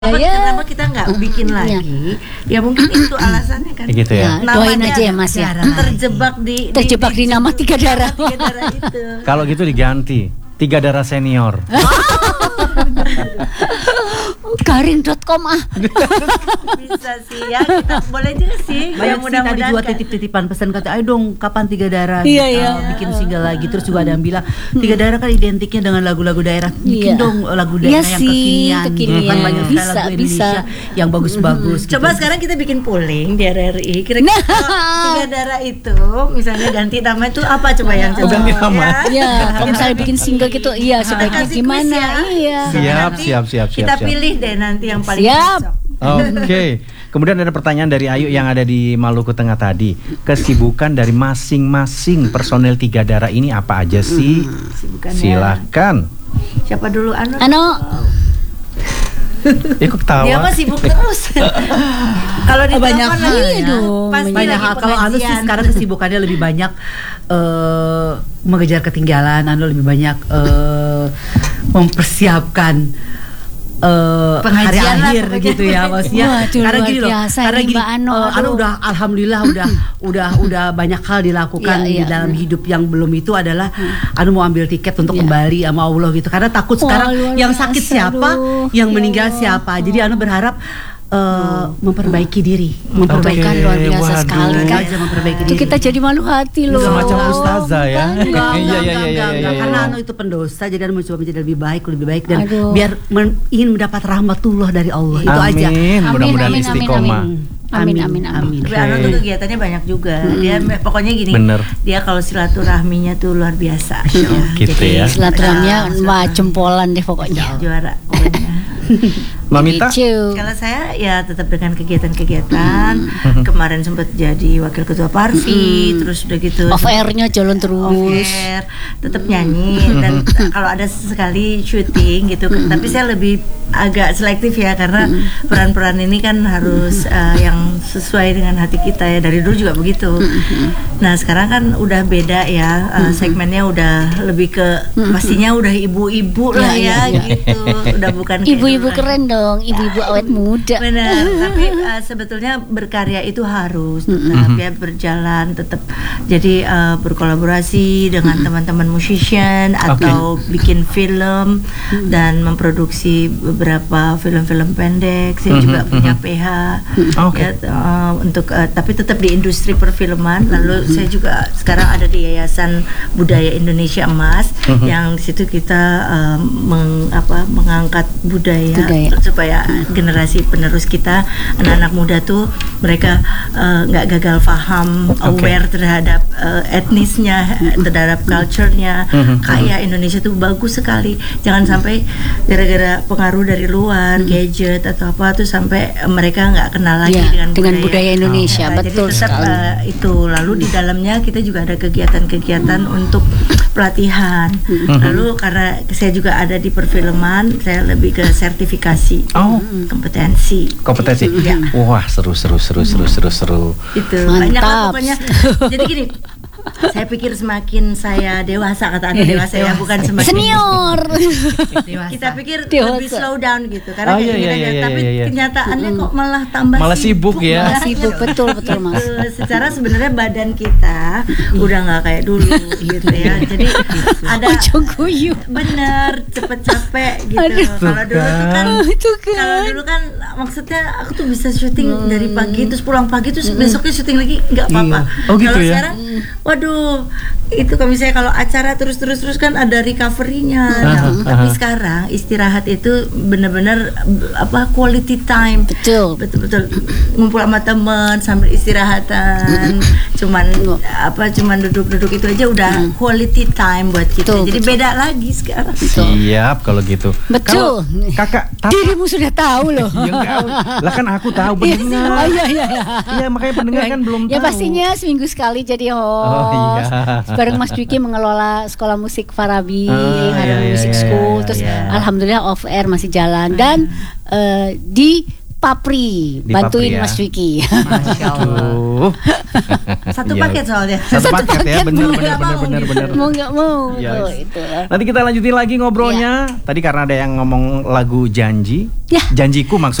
Kenapa kita nggak bikin lagi? Ya mungkin itu alasannya kan. Gitu ya. Doain aja ya Mas ya. Terjebak di nama tiga darah. Itu. Kalau gitu diganti 3 darah senior. Garin.com Bisa sih ya, kita boleh juga sih. Banyak sih tadi juga titip-titipan pesan kata, ayo dong kapan 3 darah bikin single lagi. Terus juga ada yang bilang 3 darah kan identiknya dengan lagu-lagu daerah. Bikin dong lagu daerah yang kekinian. Kan banyak lagu Indonesia yang bagus-bagus. Coba sekarang kita bikin polling di RRI. Kira-kira 3 darah itu misalnya ganti nama itu apa coba yang cocok? Ganti nama. Iya, kalau misalnya bikin single gitu, iya sebaiknya gimana? Ya. Iya. Siap. Kita pilih deh nanti yang paling cocok. Oke. Kemudian ada pertanyaan dari Ayu yang ada di Maluku Tengah tadi. Kesibukan dari masing-masing personel 3 darah ini apa aja sih? Silakan. Siapa dulu? Ano. Ya kok ketawa? Dia mah sibuk terus. Kalau di banyak hal banyak hal. Kalau Anu sih sekarang kesibukannya lebih banyak mengejar ketinggalan. Anu lebih banyak mempersiapkan hari akhir gitu ya maksudnya. Karena gini loh, karena gini, Anu udah alhamdulillah udah banyak hal dilakukan di dalam hidup. Yang belum itu adalah Anu mau ambil tiket untuk kembali sama Allah gitu. Karena takut sekarang yang sakit siapa, yang meninggal siapa. Jadi Anu berharap memperbaiki diri, memperbaikan luar biasa sekali kan. Memperbaiki diri. Kita jadi malu hati loh. Semacam ustazah ya. Iya. Karena Anu itu pendosa, jadi Anu mencoba menjadi lebih baik dan biar ingin mendapat rahmatullah dari Allah. Itu aja. Mudah-mudahan istiqomah. Amin. Tapi Anu tuh kegiatannya banyak juga. Dia pokoknya gini. Dia kalau silaturahminya tuh luar biasa. Gitu ya. Silaturahminya jempolan deh pokoknya. Juara pokoknya. Mamita? Kalau saya ya tetap dengan kegiatan-kegiatan. Kemarin sempat jadi wakil ketua Parvi, terus udah gitu. Off air-nya jalan terus. Tetap nyanyi dan kalau ada sekali syuting gitu. Tapi saya lebih agak selektif ya karena peran-peran ini kan harus yang sesuai dengan hati kita ya. Dari dulu juga begitu. Nah sekarang kan udah beda ya, segmennya udah lebih ke pastinya udah ibu-ibu lah ya gitu. Udah bukan ibu-ibu keren dong, ibu-ibu awet muda. Benar, tapi sebetulnya berkarya itu harus tetap ya berjalan, tetap jadi berkolaborasi dengan teman-teman musician atau bikin film dan memproduksi beberapa film-film pendek. Saya juga punya PH ya, untuk tapi tetap di industri perfilman. Lalu saya juga sekarang ada di Yayasan Budaya Indonesia Emas yang di situ kita mengangkat budaya supaya generasi penerus kita, anak-anak muda tuh mereka nggak gagal paham, aware terhadap etnisnya, terhadap culture-nya. Kayak Indonesia tuh bagus sekali. Jangan sampai gara-gara pengaruh dari luar, gadget atau apa tuh sampai mereka nggak kenal lagi dengan budaya Indonesia. Betul jadi tetap itu. Lalu di dalamnya kita juga ada kegiatan-kegiatan untuk pelatihan. Lalu karena saya juga ada di perfilman, saya lebih ke sertifikasi. Kompetensi. Ya. Wah, seru. Itu banyak lah pokoknya. Jadi gini, saya pikir semakin saya dewasa, kata Anu dewasa ya, bukan semakin senior. Kita pikir lebih slow down gitu karena tapi kenyataannya kok malah tambah sibuk ya. Sibuk betul Mas. Secara sebenarnya badan kita udah nggak kayak dulu gitu ya. Jadi ada bener cepet capek gitu. Kalau dulu kan maksudnya aku tuh bisa syuting dari pagi terus pulang pagi terus besoknya syuting lagi nggak apa-apa. Kalau sekarang waduh, itu kalau misalnya kalau acara terus kan ada recovery-nya. Tapi sekarang istirahat itu benar-benar quality time. Betul. Ngumpul sama teman sambil istirahatan. Cuman duduk-duduk itu aja udah quality time buat kita. Jadi beda lagi sekarang. Siap kalau gitu. Betul. Kalau Kakak dirimu sudah tahu loh. Lah kan aku tahu pendengar. Iya, makanya pendengar kan belum tahu. Ya pastinya seminggu sekali jadi host. Bareng Mas Dwiki mengelola sekolah musik Farabi, ada musik school, terus alhamdulillah off air masih jalan dan di Papri, bantuin Mas Wiki. Masya Allah. Satu paket soalnya. Satu paket ya, benar. Mau nggak mau. Itu. Nanti kita lanjutin lagi ngobrolnya. Tadi karena ada yang ngomong lagu Janji, ya. Janjiku maksudnya.